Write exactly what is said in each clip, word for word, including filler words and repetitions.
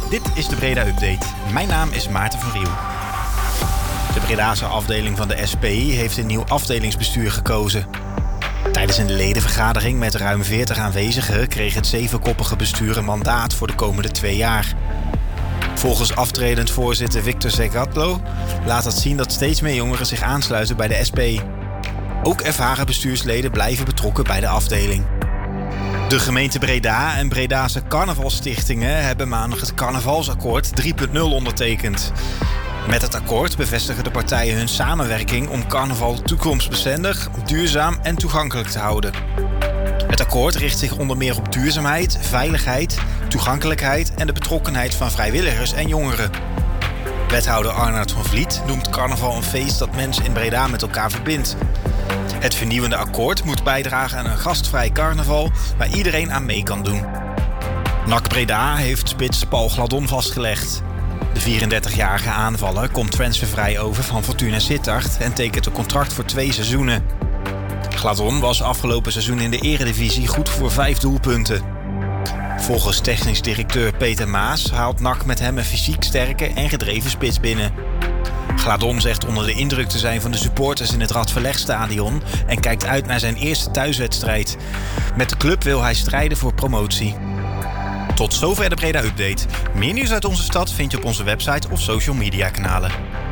Dit is de Breda Update. Mijn naam is Maarten van Riel. De Bredase afdeling van de S P heeft een nieuw afdelingsbestuur gekozen. Tijdens een ledenvergadering met ruim veertig aanwezigen kreeg het zevenkoppige bestuur een mandaat voor de komende twee jaar. Volgens aftredend voorzitter Victor Zegatlo laat dat zien dat steeds meer jongeren zich aansluiten bij de S P. Ook ervaren bestuursleden blijven betrokken bij de afdeling. De gemeente Breda en Bredase carnavalstichtingen hebben maandag het carnavalsakkoord drie punt nul ondertekend. Met het akkoord bevestigen de partijen hun samenwerking om carnaval toekomstbestendig, duurzaam en toegankelijk te houden. Het akkoord richt zich onder meer op duurzaamheid, veiligheid, toegankelijkheid en de betrokkenheid van vrijwilligers en jongeren. Wethouder Arnoud van Vliet noemt carnaval een feest dat mensen in Breda met elkaar verbindt. Het vernieuwende akkoord moet bijdragen aan een gastvrij carnaval waar iedereen aan mee kan doen. N A C Breda heeft spits Paul Gladon vastgelegd. De vierendertigjarige aanvaller komt transfervrij over van Fortuna Sittard en tekent een contract voor twee seizoenen. Gladon was afgelopen seizoen in de eredivisie goed voor vijf doelpunten. Volgens technisch directeur Peter Maas haalt N A C met hem een fysiek sterke en gedreven spits binnen. Gladon zegt onder de indruk te zijn van de supporters in het Radverlegstadion en kijkt uit naar zijn eerste thuiswedstrijd. Met de club wil hij strijden voor promotie. Tot zover de Breda Update. Meer nieuws uit onze stad vind je op onze website of social media kanalen.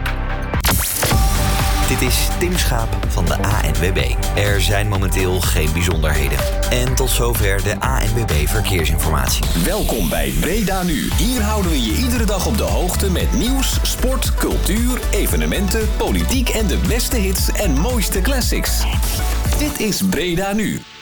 Dit is Tim Schaap van de A N W B. Er zijn momenteel geen bijzonderheden. En tot zover de A N W B Verkeersinformatie. Welkom bij Breda Nu. Hier houden we je iedere dag op de hoogte met nieuws, sport, cultuur, evenementen, politiek en de beste hits en mooiste classics. Dit is Breda Nu.